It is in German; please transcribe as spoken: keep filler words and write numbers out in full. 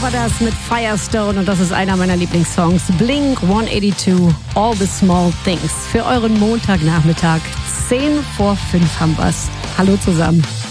war das mit Firestone und das ist einer meiner Lieblingssongs. Blink hundertzweiundachtzig, All the Small Things. Für euren Montagnachmittag, zehn vor fünf haben wir's. Hallo zusammen.